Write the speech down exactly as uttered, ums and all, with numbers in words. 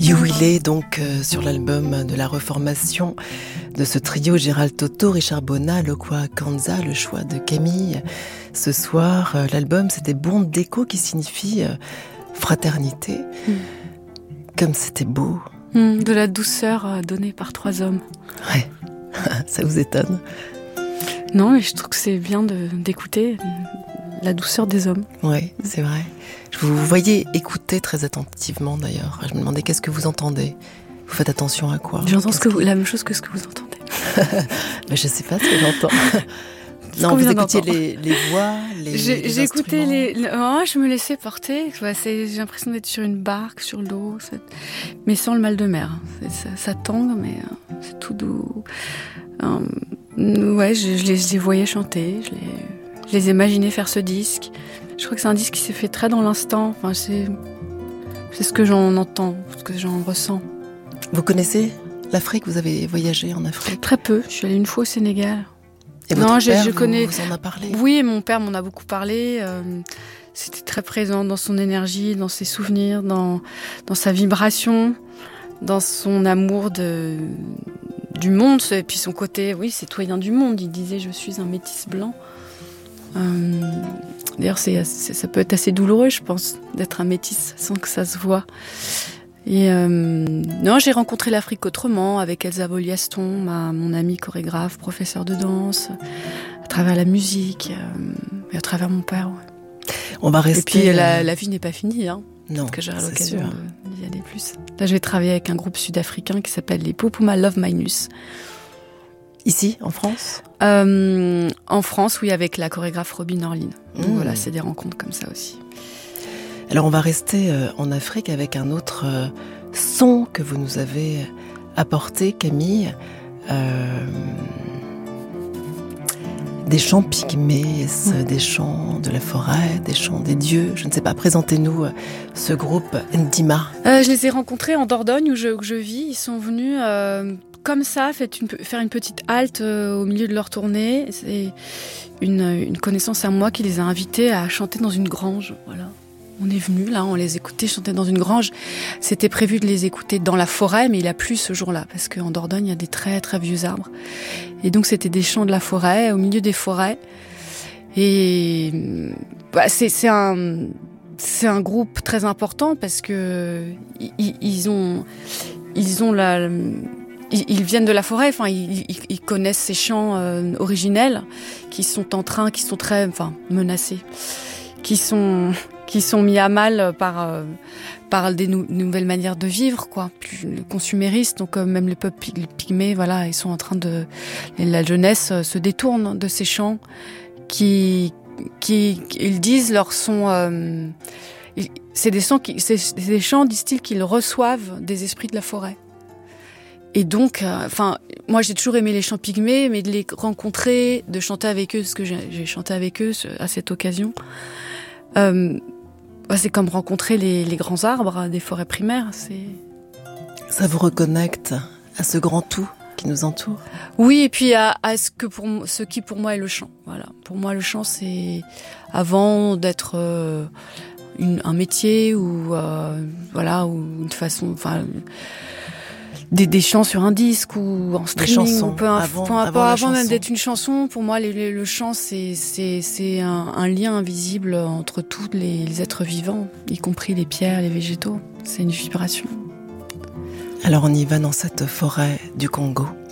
You Will It, donc euh, sur l'album de la reformation de ce trio Gérald Toto, Richard Bona, Lokwa Kanza, le choix de Camille. Ce soir, euh, l'album c'était Bon Déco qui signifie euh, fraternité. Mm. Comme c'était beau. Mm, de la douceur euh, donnée par trois hommes. Ouais, ça vous étonne? Non, mais je trouve que c'est bien de, d'écouter la douceur des hommes. Oui, c'est vrai. Je vous voyais écouter très attentivement d'ailleurs. Je me demandais qu'est-ce que vous entendez. Vous faites attention à quoi? J'entends ce que qui... vous, la même chose que ce que vous entendez. Mais je ne sais pas ce que j'entends. Non, vous écoutiez les, les voix, les, j'ai, les j'ai écouté les... les... Oh, je me laissais porter. Ouais, c'est, j'ai l'impression d'être sur une barque, sur l'eau, c'est... mais sans le mal de mer. C'est, ça, ça tangue, mais euh, c'est tout doux. Euh, ouais, je, je, les, je les voyais chanter, je les, je les imaginais faire ce disque. Je crois que c'est un disque qui s'est fait très dans l'instant. Enfin, c'est, c'est ce que j'en entends, ce que j'en ressens. Vous connaissez l'Afrique? Vous avez voyagé en Afrique? Très peu. Je suis allée une fois au Sénégal. Et non, votre je, père, je vous, connais. vous en a parlé? Oui, mon père m'en a beaucoup parlé. Euh, c'était très présent dans son énergie, dans ses souvenirs, dans dans sa vibration, dans son amour de du monde, et puis son côté, oui, citoyen du monde. Il disait, je suis un métis blanc. Euh, d'ailleurs, c'est, c'est, ça peut être assez douloureux, je pense, d'être un métis sans que ça se voit. Et euh, non, j'ai rencontré l'Afrique autrement, avec Elsa Boliaston, ma, mon amie chorégraphe, professeure de danse, à travers la musique, euh, et à travers mon père. Ouais. On va rester. Et puis, euh... la, la vie n'est pas finie, hein. Non, que j'aurai c'est l'occasion sûr. de, d'y aller plus. Là, je vais travailler avec un groupe sud-africain qui s'appelle les Popuma Love Minus. Ici, en France? euh, En France, oui, avec la chorégraphe Robin Orlin. Donc mmh. voilà, c'est des rencontres comme ça aussi. Alors, on va rester euh, en Afrique avec un autre euh, son que vous nous avez apporté, Camille. Euh, des chants pygmées, mmh. des chants de la forêt, des chants des dieux. Je ne sais pas, présentez-nous euh, ce groupe Ndima. Euh, je les ai rencontrés en Dordogne, où je, où je vis. Ils sont venus... Euh, comme ça, fait une, faire une petite halte euh, au milieu de leur tournée. C'est une, une connaissance à moi qui les a invités à chanter dans une grange. Voilà. On est venus là, on les écoutait chanter dans une grange. C'était prévu de les écouter dans la forêt, mais il a plu ce jour-là, parce qu'en Dordogne, il y a des très très vieux arbres. Et donc c'était des chants de la forêt, au milieu des forêts. Et bah, c'est, c'est, un, c'est un groupe très important, parce que ils, ils ont, ils ont la... Ils viennent de la forêt, enfin, ils, ils, ils connaissent ces chants euh, originels qui sont en train, qui sont très, enfin, menacés, qui sont, qui sont mis à mal par, euh, par des nou- nouvelles manières de vivre, quoi, plus consuméristes. Donc euh, même les peuples pygmées, voilà, ils sont en train de, la jeunesse euh, se détourne de ces chants qui, qui, ils disent leur son. Euh, c'est des chants, qui, c'est, c'est des chants, disent-ils, qu'ils reçoivent des esprits de la forêt. Et donc, enfin, euh, moi j'ai toujours aimé les chants pygmées, mais de les rencontrer, de chanter avec eux, parce que j'ai, j'ai chanté avec eux à cette occasion, euh, bah, c'est comme rencontrer les, les grands arbres des forêts primaires. C'est... Ça vous reconnecte à ce grand tout qui nous entoure? Oui, et puis à, à ce que pour ce qui pour moi est le chant. Voilà, pour moi le chant c'est avant d'être euh, une, un métier ou euh, voilà ou une façon, enfin. Des, des chants sur un disque ou en streaming, chansons, ou peu, un, avant, peu avant, avant, avant même chanson. d'être une chanson. Pour moi, les, les, le chant, c'est, c'est, c'est un, un lien invisible entre tous les, les êtres vivants, y compris les pierres, les végétaux. C'est une vibration. Alors on y va dans cette forêt du Congo.